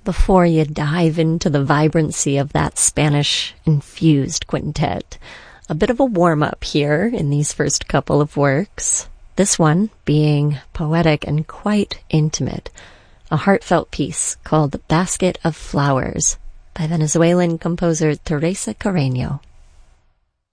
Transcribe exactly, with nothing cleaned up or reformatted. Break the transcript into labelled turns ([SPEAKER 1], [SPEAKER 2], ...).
[SPEAKER 1] before you dive into the vibrancy of that Spanish-infused quintet. A bit of a warm-up here in these first couple of works. This one being poetic and quite intimate. A heartfelt piece called Basket of Flowers by Venezuelan composer Teresa Carreño.